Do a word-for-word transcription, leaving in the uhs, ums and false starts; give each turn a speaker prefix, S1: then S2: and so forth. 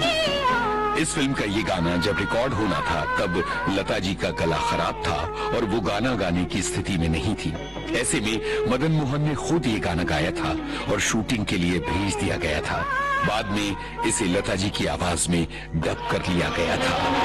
S1: इस फिल्म का ये गाना जब रिकॉर्ड होना था तब लता जी का गला खराब था और वो गाना गाने की स्थिति में नहीं थी। ऐसे में मदन मोहन ने खुद ये गाना गाया था और शूटिंग के लिए भेज दिया गया था। बाद में इसे लता जी की आवाज में डब कर लिया गया था।